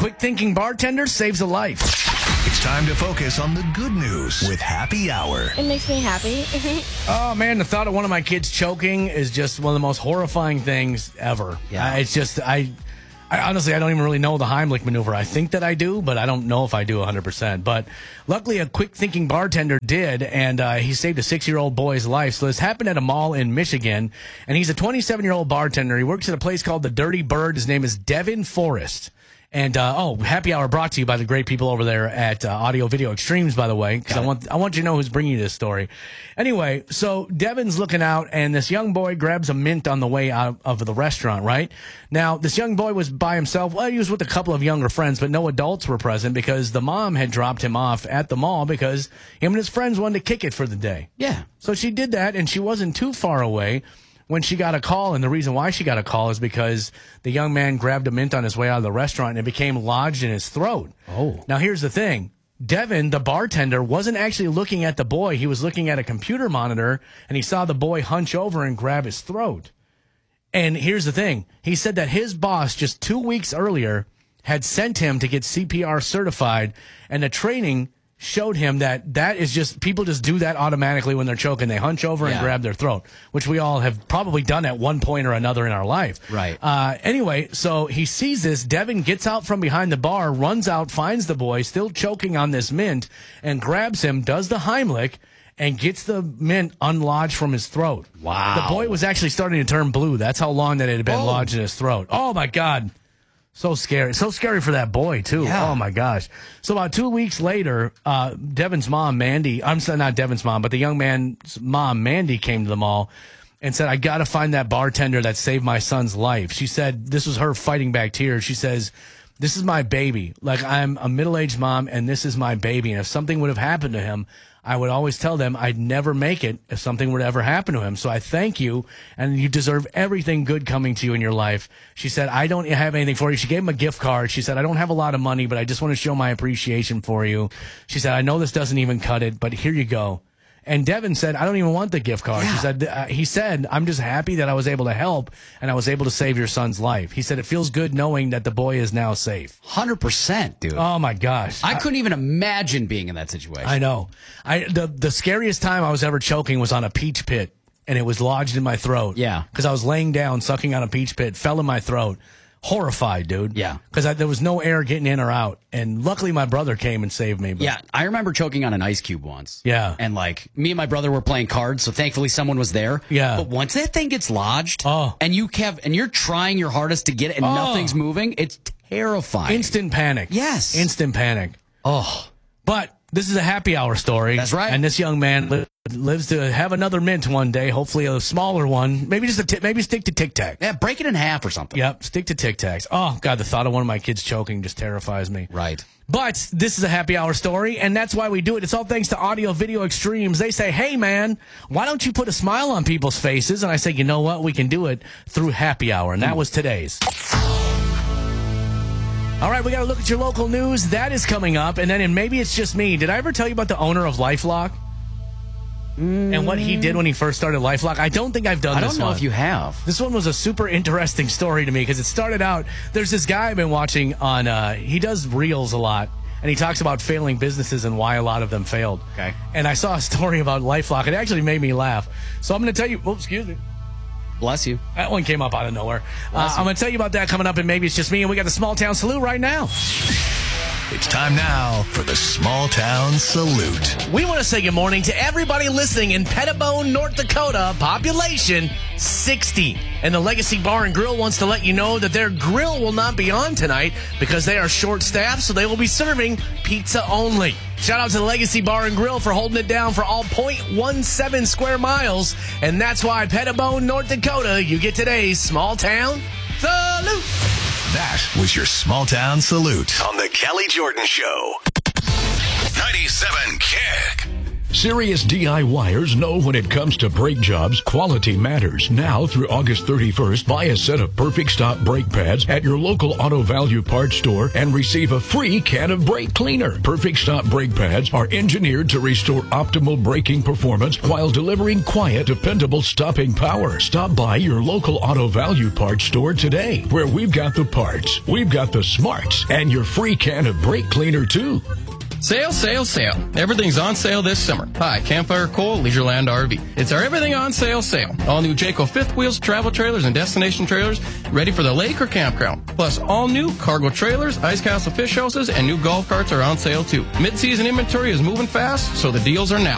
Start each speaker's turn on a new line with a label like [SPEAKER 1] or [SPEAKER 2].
[SPEAKER 1] quick thinking bartender saves a life.
[SPEAKER 2] It's time to focus on the good news with Happy Hour.
[SPEAKER 3] It makes me happy.
[SPEAKER 1] Oh, man, the thought of one of my kids choking is just one of the most horrifying things ever.
[SPEAKER 4] Yeah.
[SPEAKER 1] It's just, I honestly, I don't even really know the Heimlich maneuver. I think that I do, but I don't know if I do 100%. But luckily, a quick-thinking bartender did, and he saved a 6-year-old boy's life. So this happened at a mall in Michigan, and he's a 27-year-old bartender. He works at a place called the Dirty Bird. His name is Devin Forrest. And, Happy Hour brought to you by the great people over there at Audio Video Extremes, by the way, because I want you to know who's bringing you this story. Anyway, so Devin's looking out, and this young boy grabs a mint on the way out of the restaurant, right? Now, this young boy was by himself. Well, he was with a couple of younger friends, but no adults were present because the mom had dropped him off at the mall because him and his friends wanted to kick it for the day.
[SPEAKER 4] Yeah.
[SPEAKER 1] So she did that, and she wasn't too far away when she got a call, and the reason why she got a call is because the young man grabbed a mint on his way out of the restaurant, and it became lodged in his throat.
[SPEAKER 4] Oh.
[SPEAKER 1] Now, here's the thing. Devin, the bartender, wasn't actually looking at the boy. He was looking at a computer monitor, and he saw the boy hunch over and grab his throat. And here's the thing. He said that his boss just 2 weeks earlier had sent him to get CPR certified, and the training showed him that is just, people just do that automatically when they're choking. They hunch over and grab their throat, which we all have probably done at one point or another in our life.
[SPEAKER 4] Right.
[SPEAKER 1] Anyway, so he sees this. Devin gets out from behind the bar, runs out, finds the boy still choking on this mint, and grabs him, does the Heimlich, and gets the mint unlodged from his throat.
[SPEAKER 4] Wow.
[SPEAKER 1] The boy was actually starting to turn blue. That's how long that it had been lodged in his throat. Oh, my God. So scary. So scary for that boy, too.
[SPEAKER 4] Yeah.
[SPEAKER 1] Oh, my gosh. So about 2 weeks later, Devin's mom, Mandy, I'm sorry, not Devin's mom, but the young man's mom, Mandy, came to the mall and said, I got to find that bartender that saved my son's life. She said, this was her fighting back tears. She says, this is my baby. Like, I'm a middle-aged mom, and this is my baby. And if something would have happened to him, I would always tell them I'd never make it if something were to ever happen to him. So I thank you, and you deserve everything good coming to you in your life. She said, I don't have anything for you. She gave him a gift card. She said, I don't have a lot of money, but I just want to show my appreciation for you. She said, I know this doesn't even cut it, but here you go. And Devin said, I don't even want the gift card.
[SPEAKER 4] Yeah.
[SPEAKER 1] He said, I'm just happy that I was able to help and I was able to save your son's life. He said, it feels good knowing that the boy is now safe.
[SPEAKER 4] 100%, dude.
[SPEAKER 1] Oh, my gosh.
[SPEAKER 4] I couldn't even imagine being in that situation.
[SPEAKER 1] I know. The scariest time I was ever choking was on a peach pit, and it was lodged in my throat.
[SPEAKER 4] Yeah.
[SPEAKER 1] Because I was laying down, sucking on a peach pit, fell in my throat. Horrified, dude.
[SPEAKER 4] Yeah.
[SPEAKER 1] Because there was no air getting in or out. And luckily my brother came and saved me. But
[SPEAKER 4] Yeah, I remember choking on an ice cube once.
[SPEAKER 1] Yeah.
[SPEAKER 4] And like me and my brother were playing cards, so thankfully someone was there.
[SPEAKER 1] Yeah.
[SPEAKER 4] But once that thing gets lodged,
[SPEAKER 1] Oh.
[SPEAKER 4] and you're trying your hardest to get it and nothing's moving, it's terrifying.
[SPEAKER 1] Instant panic.
[SPEAKER 4] Yes.
[SPEAKER 1] Instant panic.
[SPEAKER 4] Oh.
[SPEAKER 1] But this is a happy hour story.
[SPEAKER 4] That's right.
[SPEAKER 1] And this young man lives to have another mint one day, hopefully a smaller one. Maybe just maybe stick to Tic Tacs.
[SPEAKER 4] Yeah, break it in half or something.
[SPEAKER 1] Yep, stick to Tic Tacs. Oh, God, the thought of one of my kids choking just terrifies me.
[SPEAKER 4] Right.
[SPEAKER 1] But this is a happy hour story, and that's why we do it. It's all thanks to Audio Video Extremes. They say, hey, man, why don't you put a smile on people's faces? And I say, you know what? We can do it through happy hour, and that was today's. All right, we got to look at your local news. That is coming up, and then maybe it's just me. Did I ever tell you about the owner of LifeLock? And what he did when he first started LifeLock? I don't think I've done this one.
[SPEAKER 4] I don't know if you have.
[SPEAKER 1] This one was a super interesting story to me because it started out, there's this guy I've been watching on, he does reels a lot, and he talks about failing businesses and why a lot of them failed.
[SPEAKER 4] Okay.
[SPEAKER 1] And I saw a story about LifeLock. It actually made me laugh. So I'm going to tell you, excuse me.
[SPEAKER 4] Bless you.
[SPEAKER 1] That one came up out of nowhere. I'm going to tell you about that coming up, and maybe it's just me, and we got the Small Town Salute right now.
[SPEAKER 2] It's time now for the Small Town Salute.
[SPEAKER 1] We want to say good morning to everybody listening in Pettibone, North Dakota, population 60. And the Legacy Bar and Grill wants to let you know that their grill will not be on tonight because they are short-staffed, so they will be serving pizza only. Shout out to the Legacy Bar and Grill for holding it down for all 0.17 square miles. And that's why Pettibone, North Dakota, you get today's Small Town Salute.
[SPEAKER 2] That was your Small Town Salute on the Kelly Jordan Show. 97 Kick.
[SPEAKER 3] Serious DIYers know when it comes to brake jobs, quality matters. Now through August 31st, buy a set of Perfect Stop brake pads at your local Auto Value parts store and receive a free can of brake cleaner. Perfect Stop brake pads are engineered to restore optimal braking performance while delivering quiet, dependable stopping power. Stop by your local Auto Value parts store today, where we've got the parts, we've got the smarts, and your free can of brake cleaner too.
[SPEAKER 5] Sale, sale, sale. Everything's on sale this summer. Hi, Campfire Cole, Leisureland RV. It's our everything on sale sale. All new Jayco fifth wheels, travel trailers, and destination trailers ready for the lake or campground. Plus, all new cargo trailers, ice castle fish houses, and new golf carts are on sale too. Mid-season inventory is moving fast, so the deals are now.